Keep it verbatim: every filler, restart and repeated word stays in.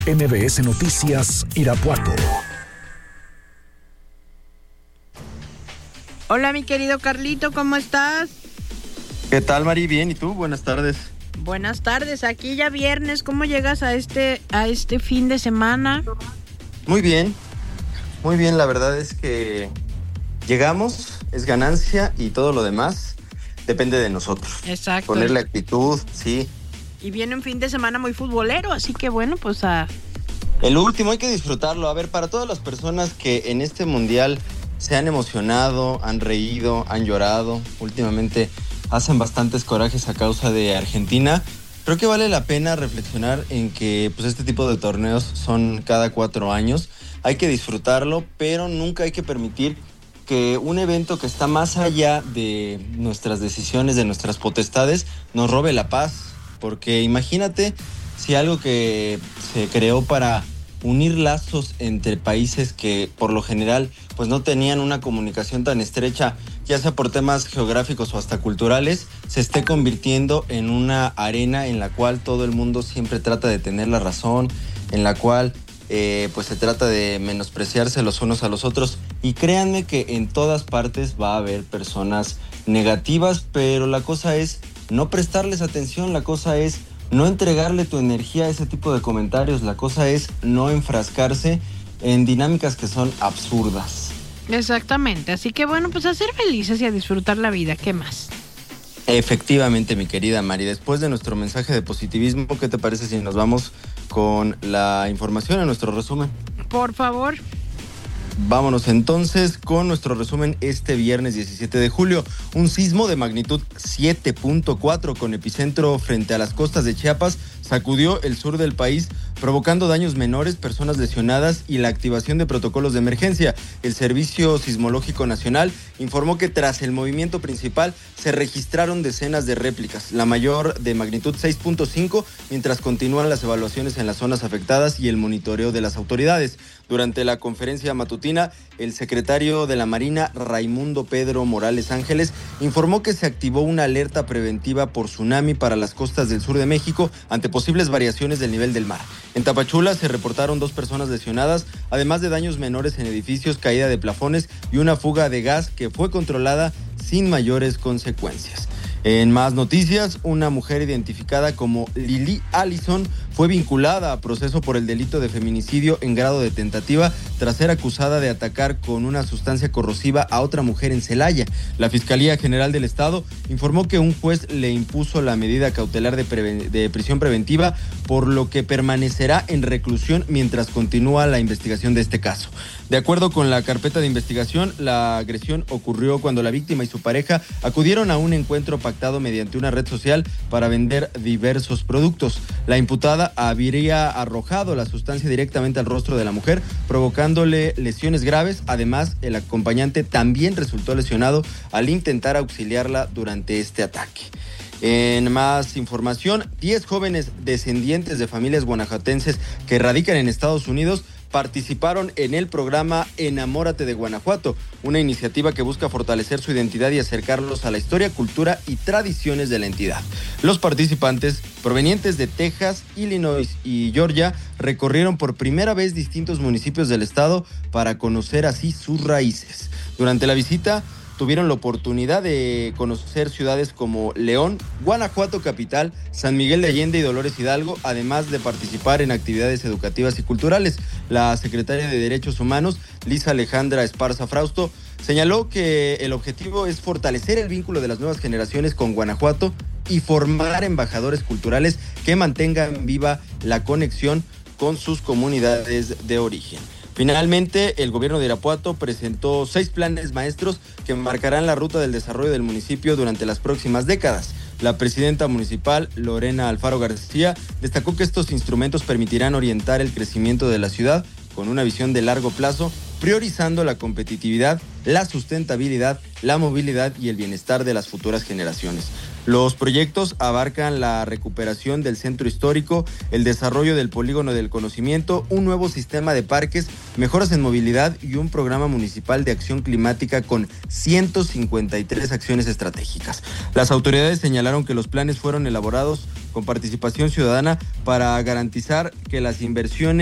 M B S Noticias, Irapuato. Hola, mi querido Carlito, ¿cómo estás? ¿Qué tal, Mari? Bien, ¿y tú? Buenas tardes. Buenas tardes, aquí ya viernes. ¿Cómo llegas a este, a este fin de semana? Muy bien, muy bien. La verdad es que llegamos, es ganancia y todo lo demás depende de nosotros. Exacto. Ponerle actitud, sí. Y viene un fin de semana muy futbolero, así que bueno, pues a... El último hay que disfrutarlo. A ver, para todas las personas que en este mundial se han emocionado, han reído, han llorado, últimamente hacen bastantes corajes a causa de Argentina, creo que vale la pena reflexionar en que pues este tipo de torneos son cada cuatro años. Hay que disfrutarlo, pero nunca hay que permitir que un evento que está más allá de nuestras decisiones, de nuestras potestades, nos robe la paz. Porque imagínate si algo que se creó para unir lazos entre países que por lo general pues no tenían una comunicación tan estrecha, ya sea por temas geográficos o hasta culturales, se esté convirtiendo en una arena en la cual todo el mundo siempre trata de tener la razón, en la cual eh, pues se trata de menospreciarse los unos a los otros. Y créanme que en todas partes va a haber personas negativas, pero la cosa es no prestarles atención, la cosa es no entregarle tu energía a ese tipo de comentarios, la cosa es no enfrascarse en dinámicas que son absurdas. Exactamente, así que bueno, pues a ser felices y a disfrutar la vida, ¿qué más? Efectivamente, mi querida Mari, después de nuestro mensaje de positivismo, ¿qué te parece si nos vamos con la información en nuestro resumen? Por favor. Vámonos entonces con nuestro resumen este viernes diecisiete de julio. Un sismo de magnitud siete punto cuatro con epicentro frente a las costas de Chiapas sacudió el sur del país, provocando daños menores, personas lesionadas y la activación de protocolos de emergencia. El Servicio Sismológico Nacional informó que tras el movimiento principal se registraron decenas de réplicas, la mayor de magnitud seis punto cinco, mientras continúan las evaluaciones en las zonas afectadas y el monitoreo de las autoridades. Durante la conferencia matutina, el secretario de la Marina, Raimundo Pedro Morales Ángeles, informó que se activó una alerta preventiva por tsunami para las costas del sur de México ante posibles variaciones del nivel del mar. En Tapachula se reportaron dos personas lesionadas, además de daños menores en edificios, caída de plafones y una fuga de gas que fue controlada sin mayores consecuencias. En más noticias, una mujer identificada como Lili Allison fue vinculada a proceso por el delito de feminicidio en grado de tentativa tras ser acusada de atacar con una sustancia corrosiva a otra mujer en Celaya. La Fiscalía General del Estado informó que un juez le impuso la medida cautelar de, preven- de prisión preventiva, por lo que permanecerá en reclusión mientras continúa la investigación de este caso. De acuerdo con la carpeta de investigación, la agresión ocurrió cuando la víctima y su pareja acudieron a un encuentro pactado mediante una red social para vender diversos productos. La imputada habría arrojado la sustancia directamente al rostro de la mujer, provocándole lesiones graves. Además, el acompañante también resultó lesionado al intentar auxiliarla durante este ataque. En más información, diez jóvenes descendientes de familias guanajuatenses que radican en Estados Unidos participaron en el programa Enamórate de Guanajuato, una iniciativa que busca fortalecer su identidad y acercarlos a la historia, cultura y tradiciones de la entidad. Los participantes, provenientes de Texas, Illinois y Georgia, recorrieron por primera vez distintos municipios del estado para conocer así sus raíces. Durante la visita, tuvieron la oportunidad de conocer ciudades como León, Guanajuato capital, San Miguel de Allende y Dolores Hidalgo, además de participar en actividades educativas y culturales. La secretaria de Derechos Humanos, Lisa Alejandra Esparza Frausto, señaló que el objetivo es fortalecer el vínculo de las nuevas generaciones con Guanajuato y formar embajadores culturales que mantengan viva la conexión con sus comunidades de origen. Finalmente, el gobierno de Irapuato presentó seis planes maestros que marcarán la ruta del desarrollo del municipio durante las próximas décadas. La presidenta municipal, Lorena Alfaro García, destacó que estos instrumentos permitirán orientar el crecimiento de la ciudad con una visión de largo plazo, priorizando la competitividad, la sustentabilidad, la movilidad y el bienestar de las futuras generaciones. Los proyectos abarcan la recuperación del centro histórico, el desarrollo del polígono del conocimiento, un nuevo sistema de parques, mejoras en movilidad y un programa municipal de acción climática con ciento cincuenta y tres acciones estratégicas. Las autoridades señalaron que los planes fueron elaborados con participación ciudadana para garantizar que las inversiones